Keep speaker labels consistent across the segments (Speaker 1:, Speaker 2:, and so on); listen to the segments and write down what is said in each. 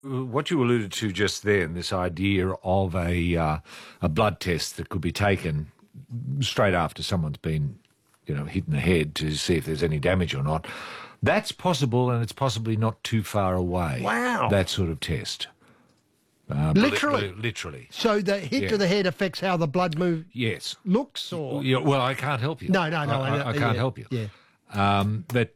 Speaker 1: what you alluded to just then, this idea of a blood test that could be taken straight after someone's been, hit in the head to see if there's any damage or not, that's possible, and it's possibly not too far away.
Speaker 2: Wow.
Speaker 1: That sort of test.
Speaker 2: Literally?
Speaker 1: Literally.
Speaker 2: So the hit to the head affects how the blood
Speaker 1: Yes.
Speaker 2: looks? Or
Speaker 1: Yeah, well, I can't help you.
Speaker 2: No.
Speaker 1: I can't help you.
Speaker 2: Yeah.
Speaker 1: But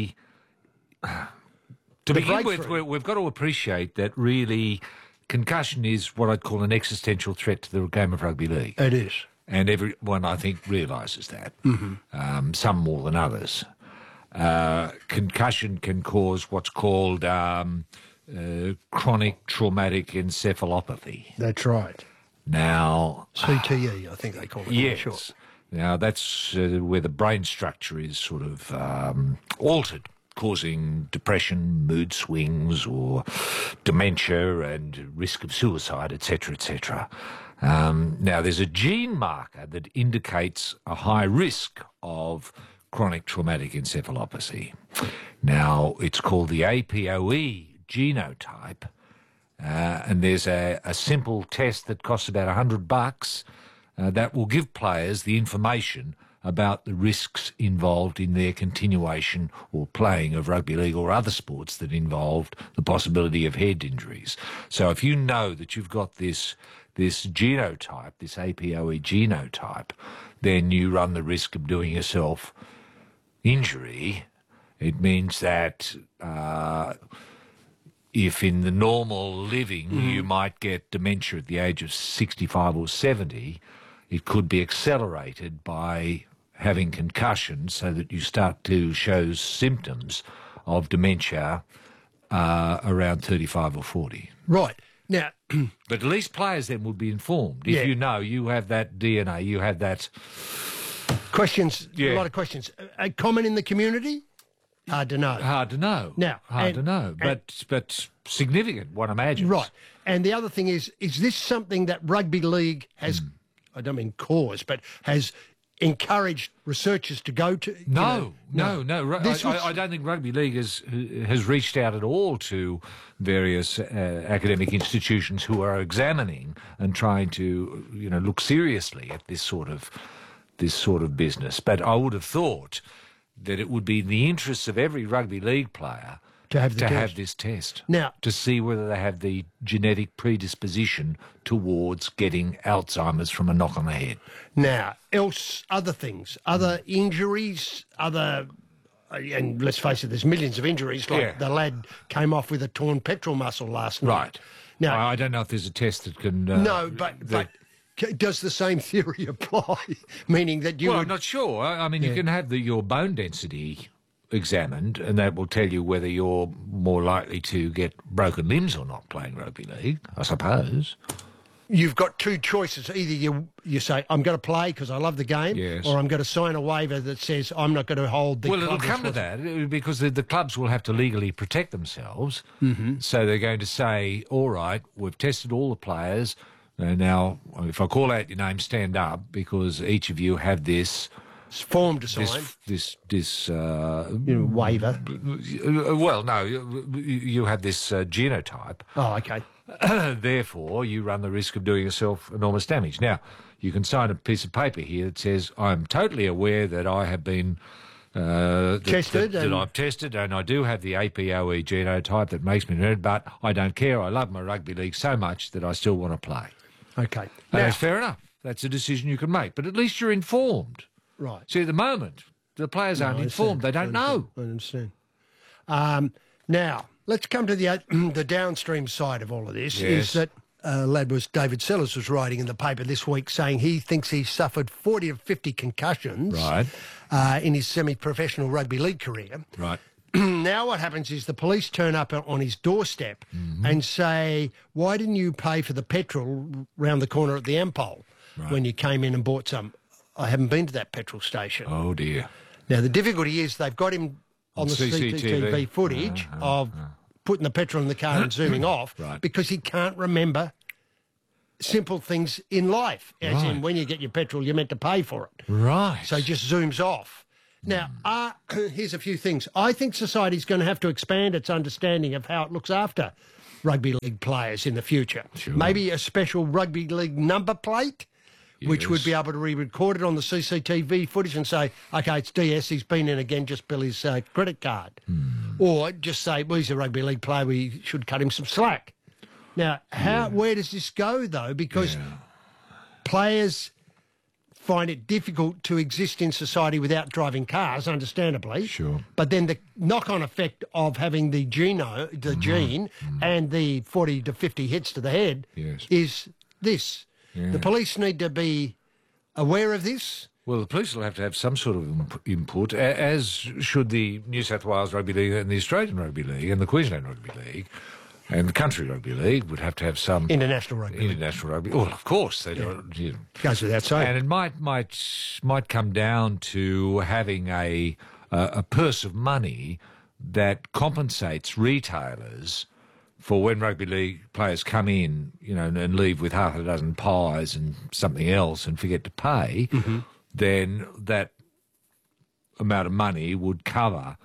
Speaker 1: to begin with, we've got to appreciate that really concussion is what I'd call an existential threat to the game of rugby league.
Speaker 2: It is.
Speaker 1: And everyone, I think, realises that, some more than others. Concussion can cause what's called chronic traumatic encephalopathy.
Speaker 2: That's right.
Speaker 1: Now...
Speaker 2: CTE, I think they call it.
Speaker 1: Yes.
Speaker 2: Short.
Speaker 1: Now, that's where the brain structure is sort of altered, causing depression, mood swings, or dementia and risk of suicide, etc., etc. Now, there's a gene marker that indicates a high risk of chronic traumatic encephalopathy. Now, it's called the APOE genotype, and there's a simple test that costs about $100 that will give players the information about the risks involved in their continuation or playing of rugby league or other sports that involved the possibility of head injuries. So if you know that you've got this genotype, this APOE genotype, then you run the risk of doing yourself injury. It means that if in the normal living you might get dementia at the age of 65 or 70, it could be accelerated by having concussion so that you start to show symptoms of dementia around 35 or 40.
Speaker 2: Right. Now...
Speaker 1: But at least players then would be informed. If you know you have that DNA, you have that...
Speaker 2: Questions, a lot of questions. Common in the community? Hard to know.
Speaker 1: Hard to know.
Speaker 2: Now,
Speaker 1: Hard to know, but significant, one imagines.
Speaker 2: Right. And the other thing is this something that rugby league has, I don't mean caused, but has encouraged researchers to go to?
Speaker 1: No. I don't think rugby league has reached out at all to various academic institutions who are examining and trying to, look seriously at this sort of business. But I would have thought that it would be in the interests of every rugby league player to have this test. Now, to see whether they have the genetic predisposition towards getting Alzheimer's from a knock on the head.
Speaker 2: Now, other things, other injuries, and let's face it, there's millions of injuries, like the lad came off with a torn pectoral muscle last night.
Speaker 1: Right. Now, I don't know if there's a test that can...
Speaker 2: but does the same theory apply? Meaning that you...
Speaker 1: Well, I'm not sure. I mean, you can have your bone density examined, and that will tell you whether you're more likely to get broken limbs or not playing rugby league, I suppose.
Speaker 2: You've got two choices. Either you say, I'm going to play because I love the game, or I'm going to sign a waiver that says I'm not going to hold the club.
Speaker 1: Well, it'll come to that, because the clubs will have to legally protect themselves. Mm-hmm. So they're going to say, all right, we've tested all the players. Now, if I call out your name, stand up, because each of you have this
Speaker 2: form to sign.
Speaker 1: This
Speaker 2: waiver.
Speaker 1: Well, no, you have this genotype.
Speaker 2: Oh, okay.
Speaker 1: Therefore, you run the risk of doing yourself enormous damage. Now, you can sign a piece of paper here that says, I'm totally aware that I have been...
Speaker 2: tested.
Speaker 1: That I've tested, and I do have the APOE genotype that makes me nerd, but I don't care. I love my rugby league so much that I still want to play.
Speaker 2: Okay.
Speaker 1: That's fair enough. That's a decision you can make, but at least you're informed.
Speaker 2: Right.
Speaker 1: See, at the moment, the players aren't informed. They don't know.
Speaker 2: I understand. Now, let's come to the downstream side of all of this, is that David Sellers was writing in the paper this week saying he thinks he's suffered 40 to 50 concussions in his semi-professional rugby league career.
Speaker 1: Right.
Speaker 2: Now what happens is the police turn up on his doorstep and say, why didn't you pay for the petrol round the corner at the Ampol when you came in and bought some? I haven't been to that petrol station.
Speaker 1: Oh, dear.
Speaker 2: Now, the difficulty is they've got him on the CCTV footage of putting the petrol in the car and zooming off because he can't remember simple things in life, as in when you get your petrol, you're meant to pay for it.
Speaker 1: Right.
Speaker 2: So he just zooms off. Now, here's a few things. I think society's going to have to expand its understanding of how it looks after rugby league players in the future.
Speaker 1: Sure.
Speaker 2: Maybe a special rugby league number plate, which would be able to re-record it on the CCTV footage and say, OK, it's DS, he's been in again, just bill his credit card. Or just say, well, he's a rugby league player, we should cut him some slack. Now, where does this go, though? Because players find it difficult to exist in society without driving cars, understandably.
Speaker 1: Sure.
Speaker 2: But then the knock-on effect of having the gene and the 40 to 50 hits to the head is this. Yeah. The police need to be aware of this.
Speaker 1: Well, the police will have to have some sort of input, as should the New South Wales Rugby League and the Australian Rugby League and the Queensland Rugby League. And the Country Rugby League would have to have some...
Speaker 2: International rugby.
Speaker 1: International rugby. Well, of course. They don't,
Speaker 2: goes without saying.
Speaker 1: And it might come down to having a purse of money that compensates retailers for when rugby league players come in, and leave with half a dozen pies and something else and forget to pay, then that amount of money would cover...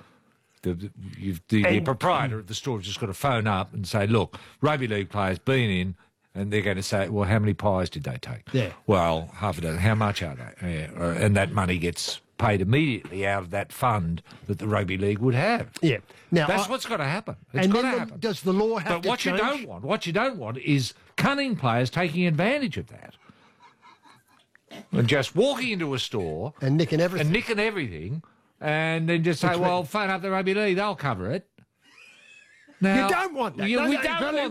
Speaker 1: The proprietor of the store has just got to phone up and say, look, rugby league players been in, and they're going to say, well, how many pies did they take?
Speaker 2: Yeah.
Speaker 1: Well, half a dozen. How much are they? Yeah. And that money gets paid immediately out of that fund that the rugby league would have.
Speaker 2: Yeah. Now
Speaker 1: that's what's got to happen. It's got to happen.
Speaker 2: Does the law have to change?
Speaker 1: What you don't want is cunning players taking advantage of that. And just walking into a store
Speaker 2: and nicking everything.
Speaker 1: And then just say, well, phone up the rugby league, they'll cover it. Now,
Speaker 2: you don't want that.
Speaker 1: We don't want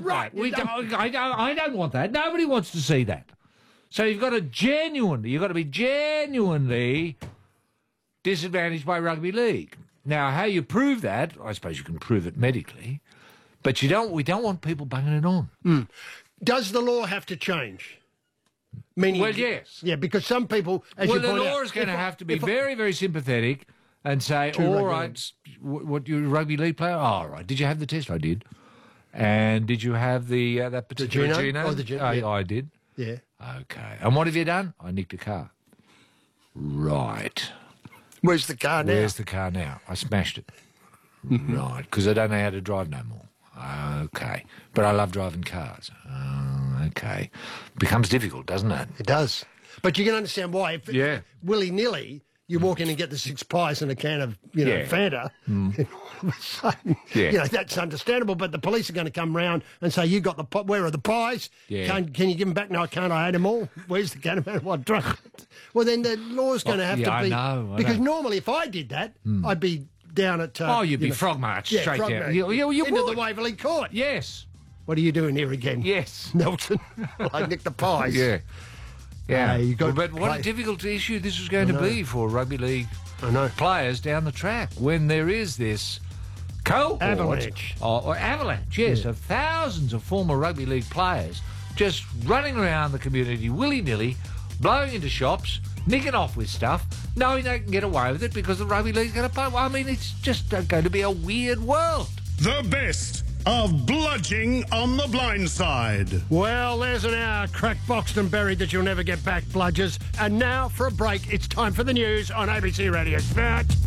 Speaker 1: that. I don't want that. Nobody wants to see that. So you've got to be genuinely disadvantaged by rugby league. Now, how you prove that, I suppose you can prove it medically, but we don't want people banging it on.
Speaker 2: Does the law have to change? Meaning,
Speaker 1: well, yes.
Speaker 2: Yeah, because some people, as you point out...
Speaker 1: Well, the law is going to have to be very, very sympathetic and say, all right, what, you're a rugby league player? Oh, all right. Did you have the test? I did. And did you have the that particular genome?
Speaker 2: Oh, the genome.
Speaker 1: I did.
Speaker 2: Yeah.
Speaker 1: Okay. And what have you done? I nicked a car. Right.
Speaker 2: Where's the car now?
Speaker 1: Where's the car now? I smashed it. Right. Because I don't know how to drive no more. Okay. But I love driving cars. Okay. Becomes difficult, doesn't it?
Speaker 2: It does. But you can understand why. If willy-nilly, you walk in and get the 6 pies and a can of, Fanta, and all of a sudden, that's understandable. But the police are going to come round and say, you got where are the pies?
Speaker 1: Yeah.
Speaker 2: Can you give them back? No, I can't. I ate them all. Where's the can of what drunk? Well, then the law's going to have to be...
Speaker 1: I know.
Speaker 2: Because normally if I did that, I'd be down at...
Speaker 1: you'd be frog marched straight
Speaker 2: frog
Speaker 1: down.
Speaker 2: march.
Speaker 1: You
Speaker 2: into
Speaker 1: would.
Speaker 2: the Waverley Court.
Speaker 1: Yes.
Speaker 2: What are you doing here again?
Speaker 1: Yes.
Speaker 2: Nelson. Well, I nicked the pies.
Speaker 1: Yeah. Yeah.
Speaker 2: But
Speaker 1: what a difficult issue this is going to be for rugby league players down the track when there is this cohort...
Speaker 2: Avalanche.
Speaker 1: Or avalanche, yes, of thousands of former rugby league players just running around the community willy-nilly, blowing into shops, nicking off with stuff, knowing they can get away with it because the rugby league's going to pay. Well, I mean, it's just going to be a weird world.
Speaker 3: The best of Bludging on the Blind Side.
Speaker 2: Well, there's an hour cracked, boxed and buried that you'll never get back, bludgers. And now, for a break, it's time for the news on ABC Radio Sport.